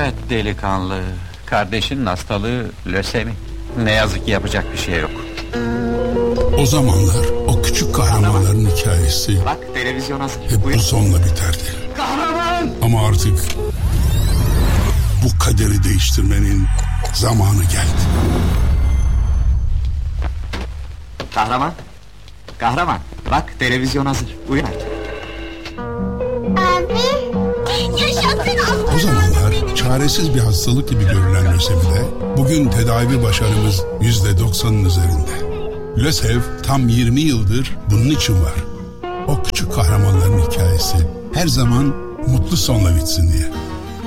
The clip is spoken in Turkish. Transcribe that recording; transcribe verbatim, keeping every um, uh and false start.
Evet delikanlı, kardeşinin hastalığı lösemi. Ne yazık ki yapacak bir şey yok. O zamanlar o küçük kahramanların hikayesi Bak televizyon hazır. hep bu sonla biterdi. Kahraman! Ama artık bu kaderi değiştirmenin zamanı geldi. Kahraman! Kahraman! Bak televizyon hazır. Uyan. Abi! Yaşasın! O zamanlar çaresiz bir hastalık gibi görülen lösemide bugün tedavi başarımız yüzde doksanın üzerinde. LÖSEV tam yirmi yıldır bunun için var. O küçük kahramanların hikayesi her zaman mutlu sonla bitsin diye.